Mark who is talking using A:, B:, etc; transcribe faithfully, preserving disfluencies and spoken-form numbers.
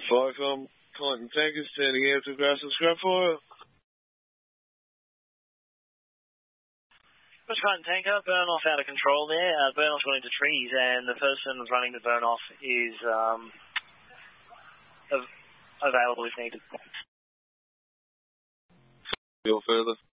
A: Viacom, Clinton Tanker, standing here to grass and scrap fire.
B: Mister Clinton Tanker, burn off out of control there. Uh, burn off's gone into trees, and the person running the burn off is um, av- available if needed.
A: Go further.